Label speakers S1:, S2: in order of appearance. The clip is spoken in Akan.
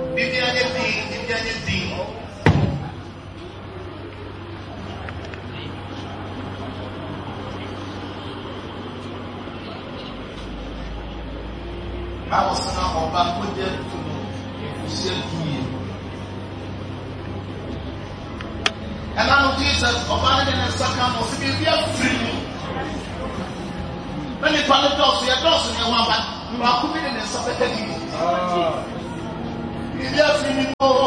S1: I was not back with them to see you. And now Jesus, Obama and Saka must be free. When you call it doors, you are doors in your one, you are committing and submitting. You are free.